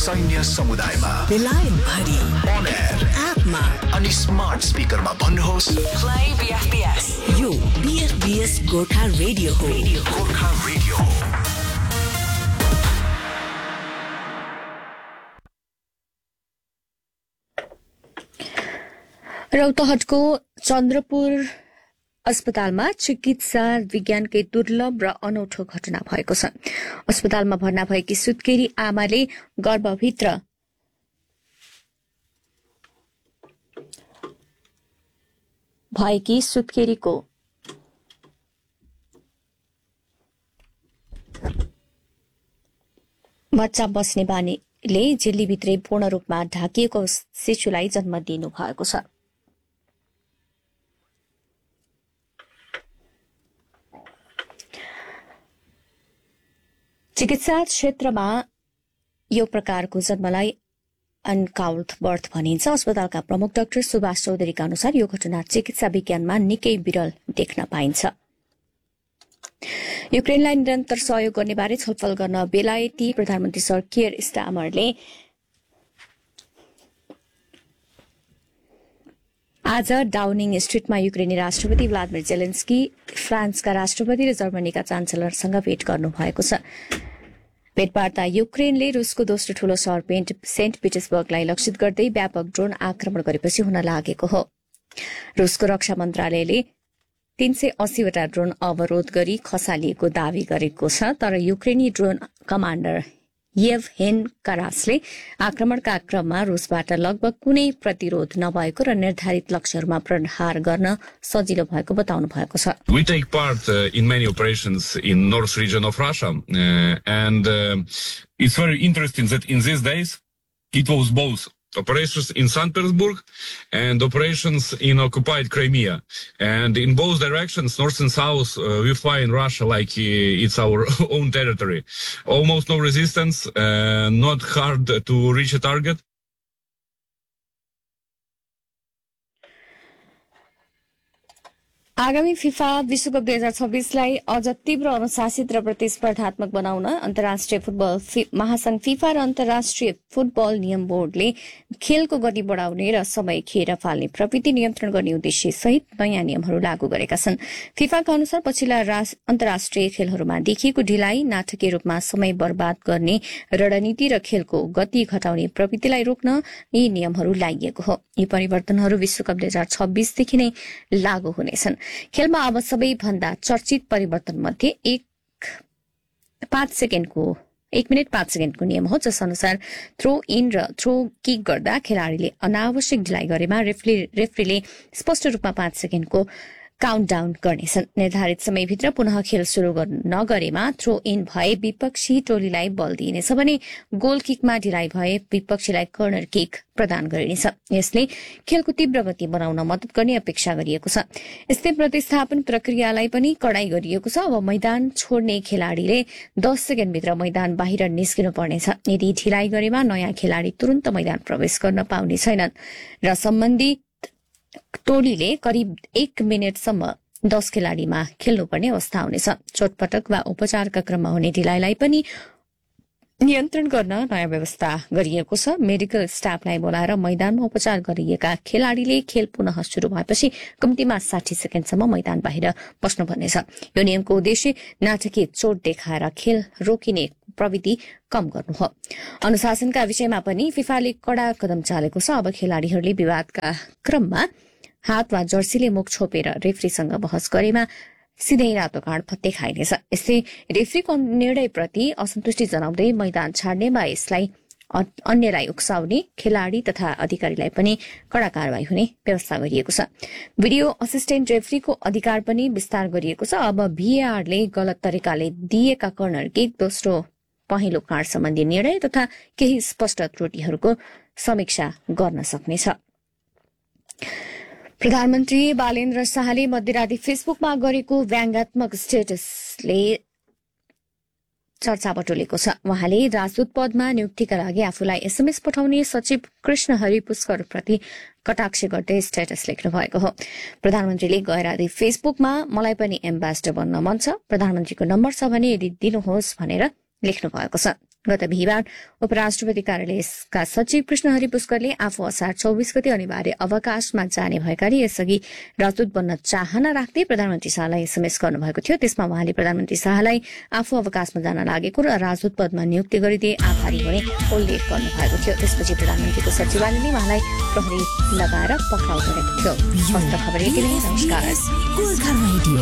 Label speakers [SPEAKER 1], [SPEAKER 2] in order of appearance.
[SPEAKER 1] सैन्य समुदायमा
[SPEAKER 2] बेलायत भरि
[SPEAKER 1] on air
[SPEAKER 2] एपमा
[SPEAKER 1] अनि स्मार्ट स्पिकरमा भन्नुहोस्
[SPEAKER 2] Play BFBS. यो BFBS गोर्खा रेडियो हो.
[SPEAKER 1] गोर्खा रेडियो।
[SPEAKER 3] रौतहटको चन्द्रपुर अस्पतालमा चिकित्सा विज्ञानकै दुर्लभ र अनौठो घटना भएको छ। अस्पतालमा भर्ना भएकी सुत्केरी आमाले गर्भभित्र भएकी सुत्केरीको बच्चा बस्ने बानीले झिल्लीभित्रै पूर्ण रूपमा ढाकिएको शिशुलाई जन्म दिनु भएको छ। चिकित्सा क्षेत्रमा यो प्रकारको जन्मलाई अनकाउल्ड बर्थ भनिन्छ। अस्पतालका प्रमुख डाक्टर सुभाष चौधरीका अनुसार यो घटना चिकित्सा विज्ञानमा निकै विरल देख्न पाइन्छ। युक्रेनलाई निरन्तर सहयोग गर्ने बारे छलफल गर्न बेलायती प्रधानमन्त्री सर कियर स्टामरले आज डाउनिङ स्ट्रिटमा युक्रेनी राष्ट्रपति व्लादिमिर जेलेन्स्की, फ्रान्सका राष्ट्रपति र जर्मनीका चान्सलरसँग भेट गर्नुभएको छ। भेटवार्ता युक्रेनले रुसको दोस्रो ठूलो शहर सेन्ट पिटर्सबर्गलाई लक्षित गर्दै व्यापक ड्रोन आक्रमण गरेपछि हुन लागेको हो। रुसको रक्षा मन्त्रालयले 380 वटा ड्रोन अवरोध गरी खसालिएको दावी गरेको छ, तर युक्रेनी ड्रोन कमाण्डर येवहेन करासले आक्रमणका क्रममा रुसबाट लगभग कुनै प्रतिरोध नभएको र निर्धारित लक्ष्यहरूमा प्रहार गर्न सजिलो भएको बताउनु भएको छ।
[SPEAKER 4] We take part in many operations in north region of Russia, and it's very interesting that in these days it was both operations in St. Petersburg and operations in occupied Crimea. And in both directions, north and south, we fly in Russia like it's our own territory. Almost no resistance, not hard to reach a target.
[SPEAKER 3] आगामी FIFA विश्वकप 2026लाई अझ तीव्र अनुशासित र प्रतिस्पर्धात्मक बनाउन अन्तर्राष्ट्रिय football महासंघ फिफा र अन्तर्राष्ट्रिय फुटबल नियम बोर्डले खेलको गति बढाउने र समय खेर फाल्ने प्रवृत्ति नियन्त्रण गर्ने उद्देश्य सहित नयाँ नियमहरू लागू गरेका छन्। फिफाका अनुसार पछिल्ला अन्तर्राष्ट्रिय खेलहरूमा देखिएको ढिलाइ, नाटकीय रूपमा समय बर्बाद गर्ने रणनीति र खेलको गति घटाउने प्रवृत्तिलाई रोक्न यी नियमहरू ल्याइएको हो। यी परिवर्तनहरू विश्वकप 2026 देखि नै लागू हुनेछन्। खेलमा अब सबैभन्दा चर्चित परिवर्तन मध्ये 1 मिनट 5 सेकेन्डको नियम हो, जस अनुसार थ्रो इन र थ्रो किक गर्दा खेलाड़ीले अनावश्यक ढिलाइ गरेमा रेफ्रीले स्पष्ट रूपमा 5 सेकेन्डको काउन्टडाउन गर्नेछन्। निर्धारित समयभित्र पुनः खेल शुरू नगरेमा थ्रो इन भए विपक्षी टोलीलाई बल दिइनेछ भने गोल किकमा ढिलाइ भए विपक्षीलाई कर्नर किक प्रदान गरिनेछ। यसले खेलको तीव्र गति बनाउन मद्दत गर्ने अपेक्षा गरिएको छ। यस्तै प्रतिस्थापन प्रक्रियालाई पनि कडाई गरिएको छ। अब मैदान छोड्ने खेलाड़ीले 10 सेकेन्डभित्र मैदान बाहिर निस्किनु पर्नेछ। यदि ढिलाइ गरेमा नयाँ खेलाड़ी तुरन्त मैदान प्रवेश गर्न पाउने छैनन् र सम्बन्धित टोलीले करिब 1 मिनटसम्म 10 खेलाड़ीमा खेल्नुपर्ने अवस्था हुनेछ। चोटपटक वा उपचारका क्रममा हुने ढिलाइलाई पनि नियन्त्रण गर्न नयाँ व्यवस्था गरिएको छ। मेडिकल स्टाफलाई बोलाएर मैदानमा उपचार गरिएका खेलाड़ीले खेल पुनः शुरू भएपछि कम्तीमा 60 सेकेन्डसम्म मैदान बाहिर बस्नुपर्नेछ। यो नियमको उद्देश्य नाटकीय चोट देखाएर खेल रोकिने प्रवृत्ति कम गर्नु हो। अनुशासनका विषयमा पनि फिफाले कड़ा कदम चालेको छ। अब खेलाड़ीहरूले विवादका क्रममा हात वा जर्सीले मुख छोपेर रेफ्रीसँग बहस गरेमा सिधै रातो कार्ड फत्ते खाइनेछ। यस्तै रेफ्रीको निर्णयप्रति असन्तुष्टि जनाउँदै मैदान छाड्ने वा यसलाई अन्यलाई उक्साउने खेलाड़ी तथा अधिकारीलाई पनि कड़ा कारवाही हुने व्यवस्था गरिएको छ। भिडियो असिस्टेन्ट रेफ्रीको अधिकार पनि विस्तार गरिएको छ। अब भीएआरले गलत तरिकाले दिएका कर्नर किक, दोस्रो पहिलो कार्ड सम्बन्धी निर्णय तथा केही स्पष्ट त्रुटिहरूको समीक्षा गर्न सक्नेछ। प्रधानमन्त्री बालेन्द्र शाहले मध्यराती फेसबुकमा गरेको व्यङ्ग्यात्मक स्टेटसले चर्चा बटुलेको छ। उहाँले राजदूत पदमा नियुक्तिका लागि आफूलाई एसएमएस पठाउने सचिव कृष्ण हरि पुष्करप्रति कटाक्ष गर्दै स्टेटस लेख्नु भएको हो। प्रधानमन्त्रीले गैराती फेसबुकमा मलाई पनि एम्बेसडर बन्न मन छ, प्रधानमन्त्रीको नम्बर छ भने यदि दिनुहोस् भनेर लेख्नु भएको छ। गत बिहिबार उपराष्ट्रपति कार्यालयका सचिव कृष्णहरि पुष्करले आफू असार 24 गते अनिवार्य अवकाशमा जाने भएकाले यसअघि राजदूत बन्न चाहना राख्दै प्रधानमन्त्री शाहलाई एसएमएस गर्नुभएको थियो। त्यसमा उहाँले प्रधानमन्त्री शाहलाई आफू अवकाशमा जान लागेको र राजदूत पदमा नियुक्ति गरिदिए आभारी हुने उल्लेख गर्नुभएको थियो। त्यसपछि प्रधानमन्त्रीको सचिवालयले उहाँलाई प्रहरी लगाएर पक्राउ गरेको थियो। खबर यति नै। नमस्कार।